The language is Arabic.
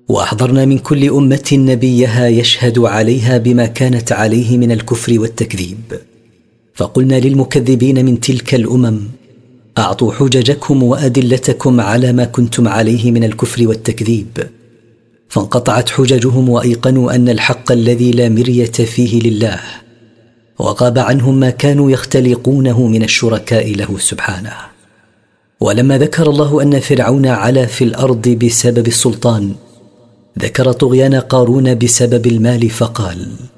وأحضرنا من كل أمة نبيها يشهد عليها بما كانت عليه من الكفر والتكذيب. فقلنا للمكذبين من تلك الأمم: أعطوا حججكم وأدلتكم على ما كنتم عليه من الكفر والتكذيب. فانقطعت حججهم وأيقنوا أن الحق الذي لا مرية فيه لله، وغاب عنهم ما كانوا يختلقونه من الشركاء له سبحانه. ولما ذكر الله أن فرعون علا في الأرض بسبب السلطان، ذكر طغيان قارون بسبب المال فقال: